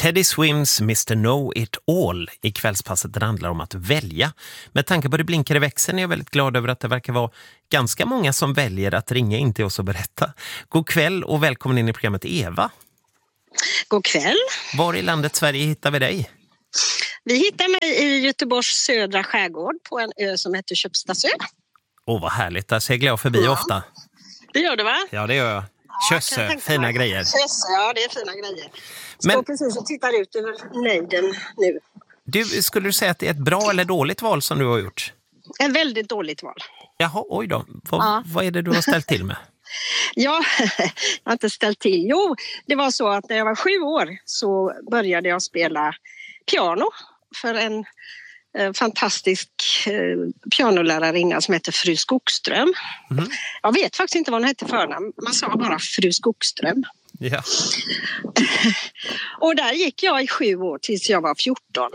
Teddy Swims Mr. Know It All i kvällspasset. Det handlar om att välja. Med tanke på det blinkar i växeln är jag väldigt glad över att det verkar vara ganska många som väljer att ringa in till oss och berätta. God kväll och välkommen in i programmet Eva. God kväll. Var i landet Sverige hittar vi dig? Vi hittar mig i Göteborgs södra skärgård på en ö som heter Köpstadsö. Vad härligt, där seglar jag förbi ofta. Det gör du, va? Ja, det gör jag. Kössö, fina grejer. Kössö, ja, det är fina grejer. Står precis och tittar ut över nejden nu. Skulle du säga att det är ett bra eller dåligt val som du har gjort? Ett väldigt dåligt val. Jaha, oj då. Vad är det du har ställt till med? Ja, jag har inte ställt till. Jo, det var så att när jag var 7 år så började jag spela piano för en fantastisk pianolärarinna som heter Fru Skogström. Mm. Jag vet faktiskt inte vad hon hette förnamn. Man sa bara Fru Skogström. Ja. Och där gick jag i 7 år tills jag var 14.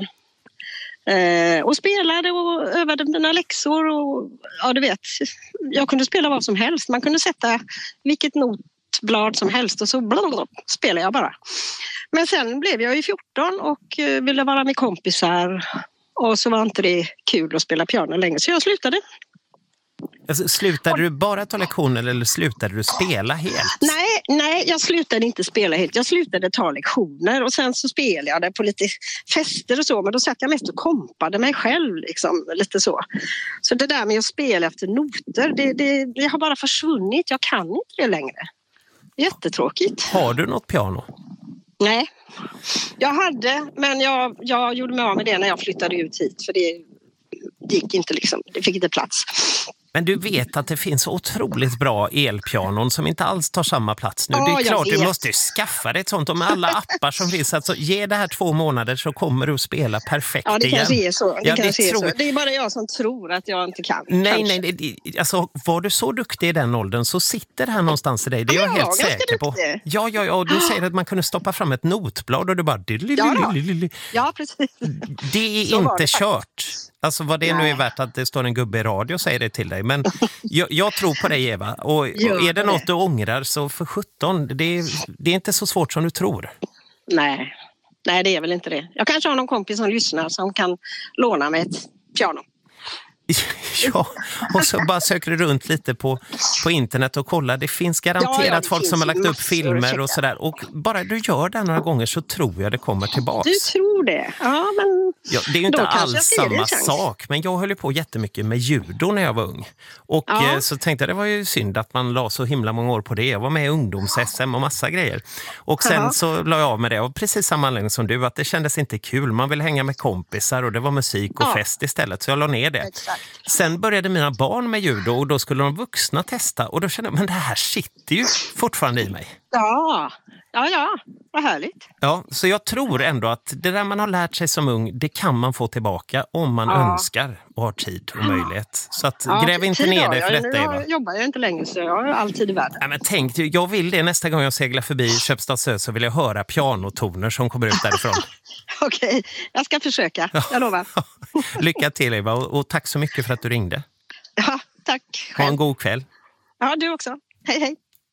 Och spelade och övade mina läxor och ja, du vet, jag kunde spela vad som helst. Man kunde sätta vilket notblad som helst och så spelade jag bara. Men sen blev jag ju 14 och ville vara med kompisar och så var inte det kul att spela piano längre så jag slutade. Alltså, slutade du bara ta lektioner eller slutade du spela helt? Nej, jag slutade inte spela helt. Jag slutade ta lektioner och sen så spelade jag det på lite fester och så. Men då satt jag mest och kompade mig själv liksom, lite så. Så det där med att spela efter noter, det har bara försvunnit. Jag kan inte det längre. Jättetråkigt. Har du något piano? Nej, jag hade, men jag gjorde mig av med det när jag flyttade ut hit. För det gick inte liksom, det fick inte plats. Men du vet att det finns otroligt bra elpianon som inte alls tar samma plats nu. Det är klart, du måste ju skaffa dig ett sånt. Och med alla appar som finns, alltså, ge det här 2 månader så kommer du att spela perfekt igen. Ja, det kanske är så. Så. Det är bara jag som tror att jag inte kan. Nej, alltså var du så duktig i den åldern så sitter det här någonstans i dig. Det är jag helt säker på. Ja, och du säger att man kunde stoppa fram ett notblad och du bara... Ja, precis. Det är inte kört. Alltså vad det nu är värt att det står en gubbe i radio och säger det till dig. Men jag tror på dig, Eva. Och är det något du ångrar så för 17, det är inte så svårt som du tror. Nej, det är väl inte det. Jag kanske har någon kompis som lyssnar som kan låna mig ett piano. Ja, och så bara söker du runt lite på internet och kollar. Det finns garanterat folk som har lagt upp filmer och sådär. Och bara du gör det några gånger så tror jag det kommer tillbaka. Du tror det? Ja, men... Ja, det är ju inte alls samma sak. Men jag höll ju på jättemycket med judo när jag var ung. Och så tänkte jag det var ju synd att man la så himla många år på det. Jag var med i ungdoms-SM och massa grejer. Och sen så la jag av med det. Och precis samma anledning som du, att det kändes inte kul. Man vill hänga med kompisar och det var musik och fest istället. Så jag la ner det. Exakt. Sen började mina barn med judo och då skulle de vuxna testa. Och då kände jag, men det här sitter ju fortfarande i mig. Ja, vad härligt. Ja, så jag tror ändå att det där man har lärt sig som ung, det kan man få tillbaka om man önskar och har tid och möjlighet. Så att gräv inte ner dig för detta, Eva. Nu jobbar jag inte längre så jag har alltid i världen. Ja, men tänk, jag vill det nästa gång jag seglar förbi Köpstadsö så vill jag höra pianotoner som kommer ut därifrån. Okej, jag ska försöka, jag lovar. Lycka till, Eva, och tack så mycket för att du ringde. Ja, tack. Ha en god kväll. Ja, du också. Hej.